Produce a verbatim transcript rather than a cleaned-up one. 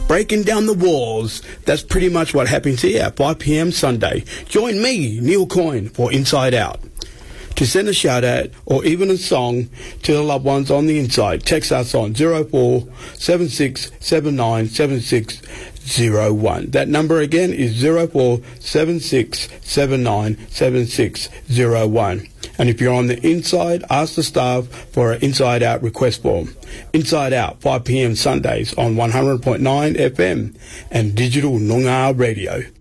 breaking down the walls. That's pretty much what happens here at five p.m. Sunday. Join me, Neil Coyne, for Inside Out. To send a shout out or even a song to the loved ones on the inside, text us on zero four seven six seven nine seven six zero one. That number again is zero four seven six seven nine seven six zero one. And if you're on the inside, ask the staff for an Inside Out request form. Inside Out, five p.m. Sundays on one hundred point nine F M and Digital Noongar Radio.